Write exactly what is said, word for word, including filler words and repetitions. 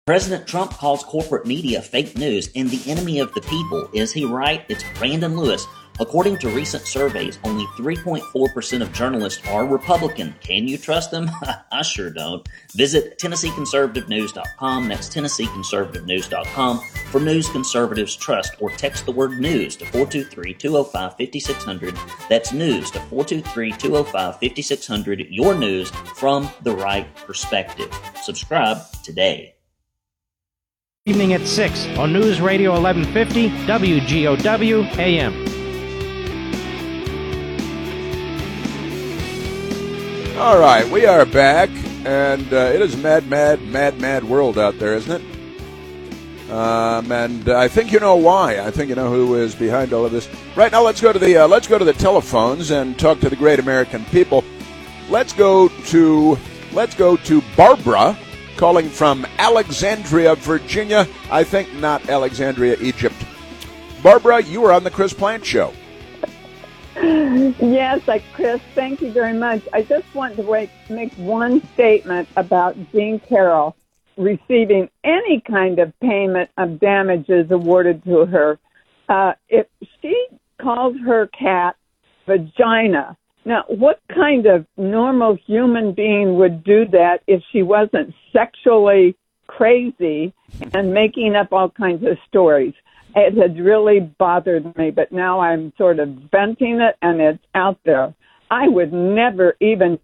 President Trump calls corporate media fake news and the enemy of the people. Is he right? It's Brandon Lewis. According to recent surveys, only three point four percent of journalists are Republican. Can you trust them? I sure don't. Visit Tennessee Conservative News dot com. That's Tennessee Conservative News dot com for news conservatives trust, or text the word news to four two three, two zero five, five six zero zero. That's news to four two three, two zero five, five six zero zero. Your news from the right perspective. Subscribe today. Evening at six on News Radio eleven fifty W G O W A M. All right, we are back, and uh, it is a mad, mad, mad, mad world out there, isn't it? Um, and I think you know why. I think you know who is behind all of this. Right now, let's go to the uh, let's go to the telephones and talk to the great American people. Let's go to let's go to Barbara, calling from Alexandria, Virginia. I think not Alexandria, Egypt. Barbara, you are on the Chris Plante Show. Yes, Chris, thank you very much. I just want to wait, make one statement about Jean Carroll receiving any kind of payment of damages awarded to her. Uh, if she calls her cat vagina, now, what kind of normal human being would do that if she wasn't sexually crazy and making up all kinds of stories? It had really bothered me, but now I'm sort of venting it, and it's out there. I would never even